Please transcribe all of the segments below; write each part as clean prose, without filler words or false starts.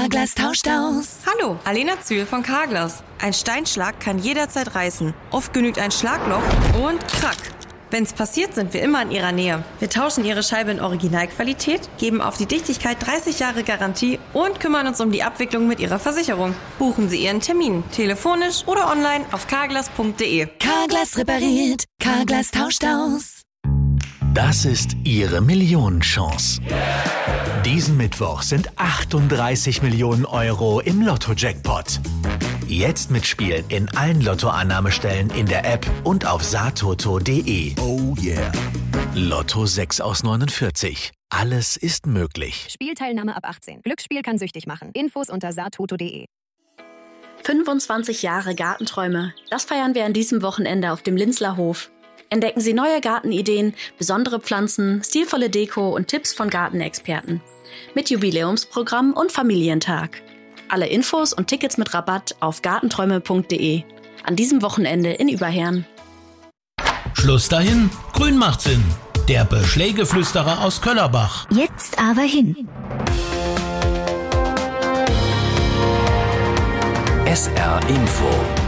Carglass tauscht aus. Hallo, Alena Zühl von Carglass. Ein Steinschlag kann jederzeit reißen. Oft genügt ein Schlagloch und krack. Wenn's passiert, sind wir immer in Ihrer Nähe. Wir tauschen Ihre Scheibe in Originalqualität, geben auf die Dichtigkeit 30 Jahre Garantie und kümmern uns um die Abwicklung mit Ihrer Versicherung. Buchen Sie Ihren Termin, telefonisch oder online auf carglass.de. Carglass repariert, Carglass tauscht aus. Das ist Ihre Millionenchance. Diesen Mittwoch sind 38 Millionen Euro im Lotto-Jackpot. Jetzt mitspielen in allen Lottoannahmestellen in der App und auf satoto.de. Oh yeah. Lotto 6 aus 49. Alles ist möglich. Spielteilnahme ab 18. Glücksspiel kann süchtig machen. Infos unter satoto.de. 25 Jahre Gartenträume. Das feiern wir an diesem Wochenende auf dem Linzler Hof. Entdecken Sie neue Gartenideen, besondere Pflanzen, stilvolle Deko und Tipps von Gartenexperten. Mit Jubiläumsprogramm und Familientag. Alle Infos und Tickets mit Rabatt auf gartenträume.de. An diesem Wochenende in Überherrn. Schluss dahin, Grün macht Sinn. Der Beschlägeflüsterer aus Köllerbach. Jetzt aber hin. SR Info.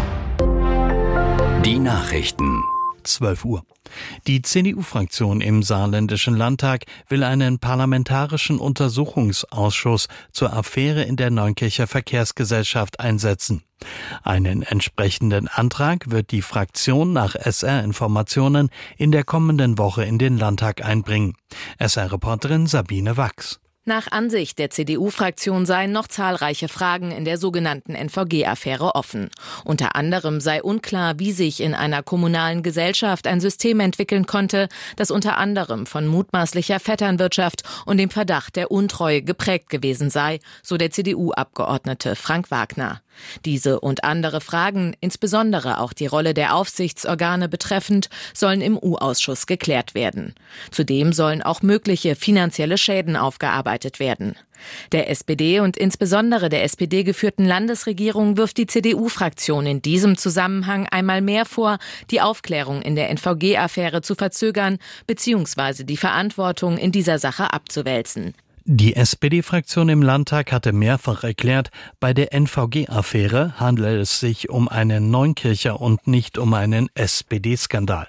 Die Nachrichten. 12 Uhr. Die CDU-Fraktion im Saarländischen Landtag will einen parlamentarischen Untersuchungsausschuss zur Affäre in der Neunkircher Verkehrsgesellschaft einsetzen. Einen entsprechenden Antrag wird die Fraktion nach SR-Informationen in der kommenden Woche in den Landtag einbringen. SR-Reporterin Sabine Wachs. Nach Ansicht der CDU-Fraktion seien noch zahlreiche Fragen in der sogenannten NVG-Affäre offen. Unter anderem sei unklar, wie sich in einer kommunalen Gesellschaft ein System entwickeln konnte, das unter anderem von mutmaßlicher Vetternwirtschaft und dem Verdacht der Untreue geprägt gewesen sei, so der CDU-Abgeordnete Frank Wagner. Diese und andere Fragen, insbesondere auch die Rolle der Aufsichtsorgane betreffend, sollen im U-Ausschuss geklärt werden. Zudem sollen auch mögliche finanzielle Schäden aufgearbeitet werden. Der SPD und insbesondere der SPD-geführten Landesregierung wirft die CDU-Fraktion in diesem Zusammenhang einmal mehr vor, die Aufklärung in der NVG-Affäre zu verzögern bzw. die Verantwortung in dieser Sache abzuwälzen. Die SPD-Fraktion im Landtag hatte mehrfach erklärt, bei der NVG-Affäre handele es sich um einen Neunkircher und nicht um einen SPD-Skandal.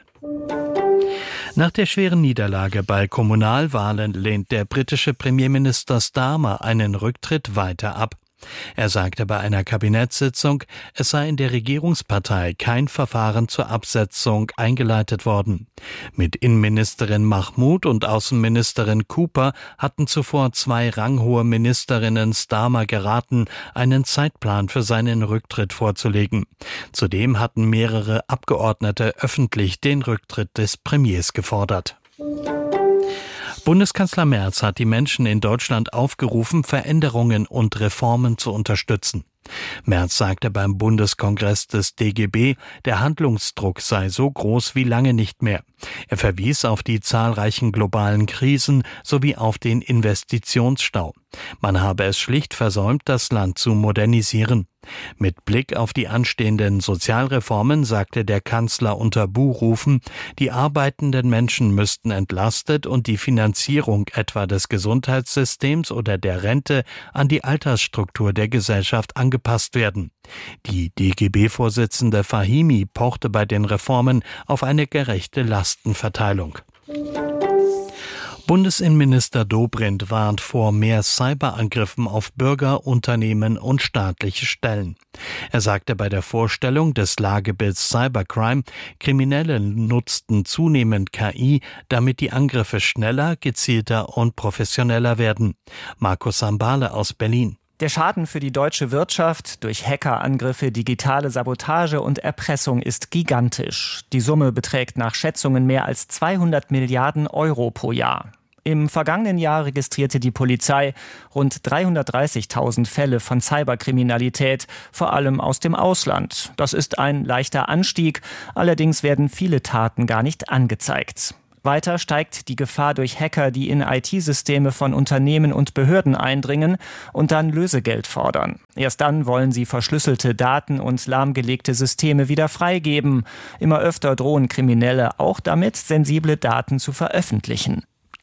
Nach der schweren Niederlage bei Kommunalwahlen lehnt der britische Premierminister Starmer einen Rücktritt weiter ab. Er sagte bei einer Kabinettssitzung, es sei in der Regierungspartei kein Verfahren zur Absetzung eingeleitet worden. Mit Innenministerin Mahmoud und Außenministerin Cooper hatten zuvor 2 ranghohe Ministerinnen Starmer geraten, einen Zeitplan für seinen Rücktritt vorzulegen. Zudem hatten mehrere Abgeordnete öffentlich den Rücktritt des Premiers gefordert. Bundeskanzler Merz hat die Menschen in Deutschland aufgerufen, Veränderungen und Reformen zu unterstützen. Merz sagte beim Bundeskongress des DGB, der Handlungsdruck sei so groß wie lange nicht mehr. Er verwies auf die zahlreichen globalen Krisen sowie auf den Investitionsstau. Man habe es schlicht versäumt, das Land zu modernisieren. Mit Blick auf die anstehenden Sozialreformen sagte der Kanzler unter Buhrufen, die arbeitenden Menschen müssten entlastet und die Finanzierung etwa des Gesundheitssystems oder der Rente an die Altersstruktur der Gesellschaft angepasst werden. Die DGB-Vorsitzende Fahimi pochte bei den Reformen auf eine gerechte Lastenverteilung. Bundesinnenminister Dobrindt warnt vor mehr Cyberangriffen auf Bürger, Unternehmen und staatliche Stellen. Er sagte bei der Vorstellung des Lagebilds Cybercrime, Kriminelle nutzten zunehmend KI, damit die Angriffe schneller, gezielter und professioneller werden. Markus Sambale aus Berlin. Der Schaden für die deutsche Wirtschaft durch Hackerangriffe, digitale Sabotage und Erpressung ist gigantisch. Die Summe beträgt nach Schätzungen mehr als 200 Milliarden Euro pro Jahr. Im vergangenen Jahr registrierte die Polizei rund 330.000 Fälle von Cyberkriminalität, vor allem aus dem Ausland. Das ist ein leichter Anstieg, allerdings werden viele Taten gar nicht angezeigt. Weiter steigt die Gefahr durch Hacker, die in IT-Systeme von Unternehmen und Behörden eindringen und dann Lösegeld fordern. Erst dann wollen sie verschlüsselte Daten und lahmgelegte Systeme wieder freigeben. Immer öfter drohen Kriminelle auch damit, sensible Daten zu veröffentlichen.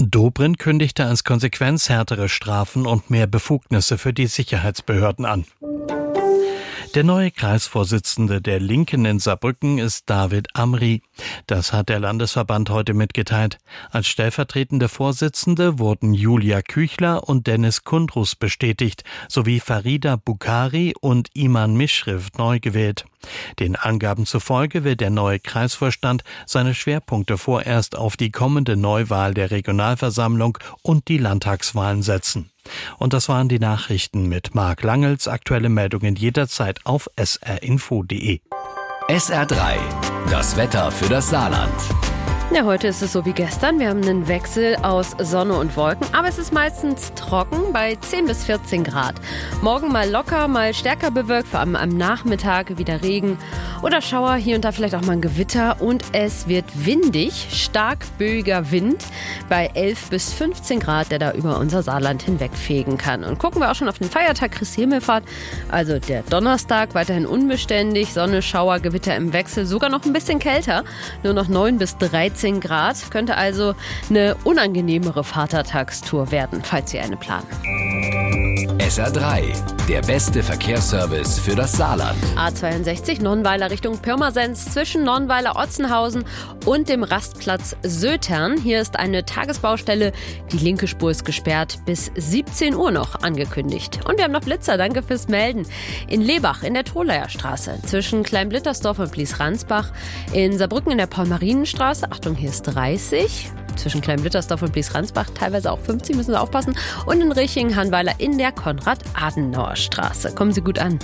Dobrindt kündigte als Konsequenz härtere Strafen und mehr Befugnisse für die Sicherheitsbehörden an. Der neue Kreisvorsitzende der Linken in Saarbrücken ist David Amri. Das hat der Landesverband heute mitgeteilt. Als stellvertretende Vorsitzende wurden Julia Küchler und Dennis Kundrus bestätigt, sowie Farida Bukhari und Iman Mischriv neu gewählt. Den Angaben zufolge will der neue Kreisvorstand seine Schwerpunkte vorerst auf die kommende Neuwahl der Regionalversammlung und die Landtagswahlen setzen. Und das waren die Nachrichten mit Marc Langels. Aktuelle Meldungen jederzeit auf srinfo.de. SR3, das Wetter für das Saarland. Ja, heute ist es so wie gestern. Wir haben einen Wechsel aus Sonne und Wolken, aber es ist meistens trocken bei 10 bis 14 Grad. Morgen mal locker, mal stärker bewölkt, vor allem am Nachmittag wieder Regen oder Schauer, hier und da vielleicht auch mal ein Gewitter und es wird windig, stark böiger Wind bei 11 bis 15 Grad, der da über unser Saarland hinwegfegen kann. Und gucken wir auch schon auf den Feiertag Christi Himmelfahrt, also der Donnerstag, weiterhin unbeständig, Sonne, Schauer, Gewitter im Wechsel, sogar noch ein bisschen kälter, nur noch 9 bis 13 Grad, könnte also eine unangenehmere Vatertagstour werden, falls Sie eine planen. SR3, der beste Verkehrsservice für das Saarland. A62 Nonnweiler Richtung Pirmasens zwischen Nonnweiler Otzenhausen und dem Rastplatz Sötern. Hier ist eine Tagesbaustelle. Die linke Spur ist gesperrt bis 17 Uhr noch angekündigt. Und wir haben noch Blitzer, danke fürs Melden. In Lebach in der Tholaer Straße zwischen Kleinblittersdorf und Blies-Ransbach. In Saarbrücken in der Paul-Marienen-Straße, Achtung, hier ist 30. Zwischen Kleinblittersdorf und Blies-Ransbach, teilweise auch 50, müssen Sie aufpassen. Und in Richingen-Hanweiler in der Konrad-Adenauer-Straße. Kommen Sie gut an.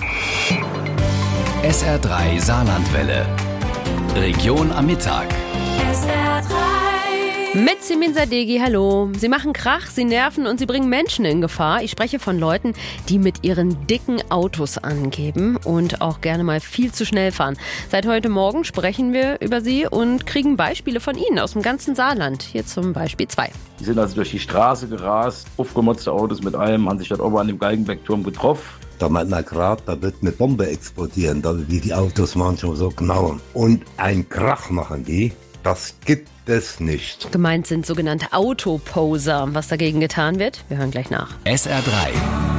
SR3 Saarlandwelle. Region am Mittag. SR3. Mit Simin Sadeghi, hallo. Sie machen Krach, sie nerven und sie bringen Menschen in Gefahr. Ich spreche von Leuten, die mit ihren dicken Autos angeben und auch gerne mal viel zu schnell fahren. Seit heute Morgen sprechen wir über sie und kriegen Beispiele von Ihnen aus dem ganzen Saarland. Hier zum Beispiel 2. Die sind also durch die Straße gerast, aufgemotzte Autos mit allem, haben sich dort oben an dem Galgenbeckturm getroffen. Da meint man gerade, da wird eine Bombe explodieren, wie die Autos manchmal so knallen. Und einen Krach machen die, das gibt es nicht. Gemeint sind sogenannte Autoposer. Was dagegen getan wird, wir hören gleich nach. SR3.